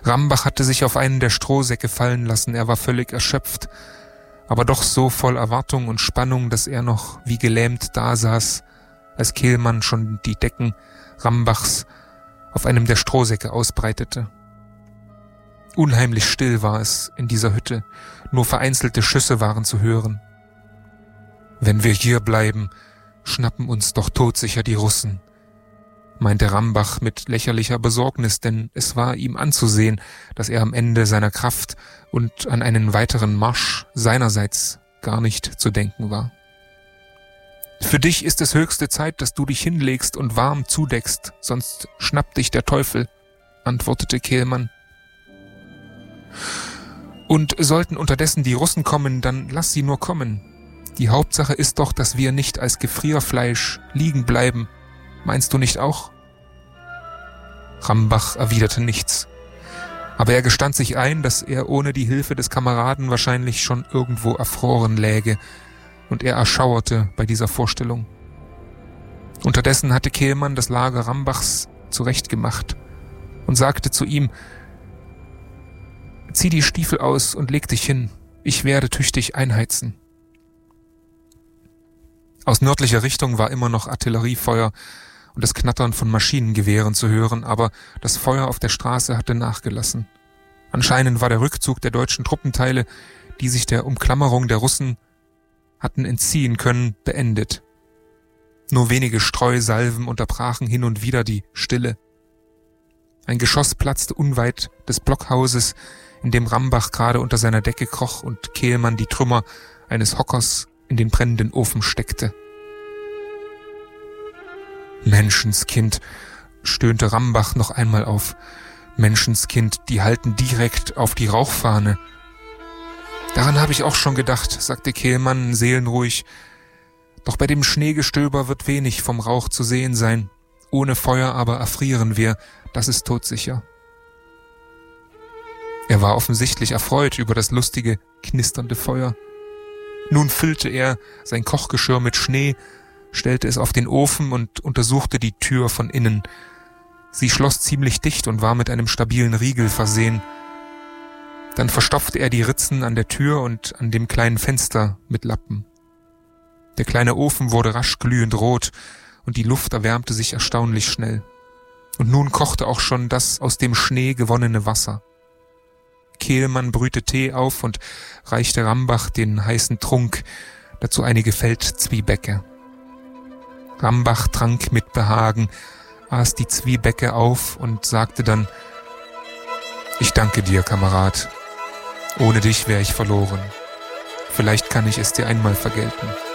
Rambach hatte sich auf einen der Strohsäcke fallen lassen, er war völlig erschöpft, aber doch so voll Erwartung und Spannung, dass er noch wie gelähmt dasaß, als Kehlmann schon die Decken Rambachs auf einem der Strohsäcke ausbreitete. Unheimlich still war es in dieser Hütte, nur vereinzelte Schüsse waren zu hören. »Wenn wir hier bleiben, schnappen uns doch todsicher die Russen«, meinte Rambach mit lächerlicher Besorgnis, denn es war ihm anzusehen, dass er am Ende seiner Kraft und an einen weiteren Marsch seinerseits gar nicht zu denken war. »Für dich ist es höchste Zeit, dass du dich hinlegst und warm zudeckst, sonst schnappt dich der Teufel«, antwortete Kehlmann. »Und sollten unterdessen die Russen kommen, dann lass sie nur kommen. Die Hauptsache ist doch, dass wir nicht als Gefrierfleisch liegen bleiben. Meinst du nicht auch?« Rambach erwiderte nichts. Aber er gestand sich ein, dass er ohne die Hilfe des Kameraden wahrscheinlich schon irgendwo erfroren läge, und er erschauerte bei dieser Vorstellung. Unterdessen hatte Kehlmann das Lager Rambachs zurechtgemacht und sagte zu ihm: »Zieh die Stiefel aus und leg dich hin, ich werde tüchtig einheizen.« Aus nördlicher Richtung war immer noch Artilleriefeuer und das Knattern von Maschinengewehren zu hören, aber das Feuer auf der Straße hatte nachgelassen. Anscheinend war der Rückzug der deutschen Truppenteile, die sich der Umklammerung der Russen hatten entziehen können, beendet. Nur wenige Streusalven unterbrachen hin und wieder die Stille. Ein Geschoss platzte unweit des Blockhauses, in dem Rambach gerade unter seiner Decke kroch und Kehlmann die Trümmer eines Hockers in den brennenden Ofen steckte. »Menschenskind«, stöhnte Rambach noch einmal auf. »Menschenskind, die halten direkt auf die Rauchfahne.« »Daran habe ich auch schon gedacht«, sagte Kehlmann seelenruhig. »Doch bei dem Schneegestöber wird wenig vom Rauch zu sehen sein. Ohne Feuer aber erfrieren wir, das ist todsicher.« Er war offensichtlich erfreut über das lustige, knisternde Feuer. Nun füllte er sein Kochgeschirr mit Schnee, stellte es auf den Ofen und untersuchte die Tür von innen. Sie schloss ziemlich dicht und war mit einem stabilen Riegel versehen. Dann verstopfte er die Ritzen an der Tür und an dem kleinen Fenster mit Lappen. Der kleine Ofen wurde rasch glühend rot und die Luft erwärmte sich erstaunlich schnell. Und nun kochte auch schon das aus dem Schnee gewonnene Wasser. Kehlmann brühte Tee auf und reichte Rambach den heißen Trunk, dazu einige Feldzwiebäcke. Rambach trank mit Behagen, aß die Zwiebäcke auf und sagte dann: »Ich danke dir, Kamerad. Ohne dich wäre ich verloren. Vielleicht kann ich es dir einmal vergelten.«